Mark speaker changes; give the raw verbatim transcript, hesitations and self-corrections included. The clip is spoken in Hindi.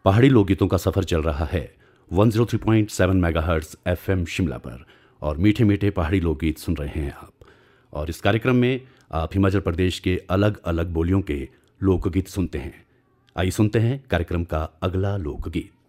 Speaker 1: पहाड़ी लोकगीतों का सफर चल रहा है एक सौ तीन पॉइंट सात मेगाहर्ट्ज एफएम शिमला पर और मीठे मीठे पहाड़ी लोकगीत सुन रहे हैं आप। और इस कार्यक्रम में आप हिमाचल प्रदेश के अलग अलग बोलियों के लोकगीत सुनते हैं। आइए सुनते हैं कार्यक्रम का अगला लोकगीत।